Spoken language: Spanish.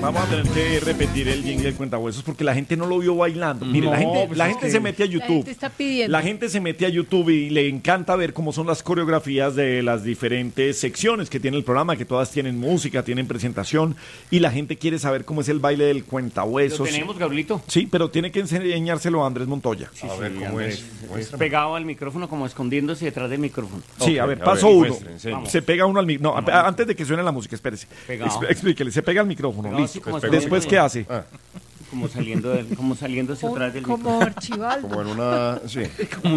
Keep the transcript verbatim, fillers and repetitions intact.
Vamos a tener que repetir el jingle del cuentahuesos porque la gente no lo vio bailando. Mire, No, la gente, pues la es gente que se mete a La YouTube. gente está pidiendo. La gente se mete a YouTube y le encanta ver cómo son las coreografías de las diferentes secciones que tiene el programa, que todas tienen música, tienen presentación, y la gente quiere saber cómo es el baile del ¿Lo cuentahuesos. tenemos, Gabrielito? Sí, pero tiene que enseñárselo a Andrés Montoya. Sí, A ver, sí, ¿cómo Andrés, es? es Muéstrame. pegado al micrófono, como escondiéndose detrás del micrófono. Sí, Ok, a ver, a paso ver, uno. muestre, enseñe. Se pega uno al micrófono. No, a- antes de que suene la música, espérese. Pegado. Exp- Explíquele, se pega al micrófono, Pegado así listo. como Después, escondiéndose. ¿qué hace? Ah, Como saliendo del, como saliéndose Como, atrás del como micrófono. Archibaldo. como en una... Sí.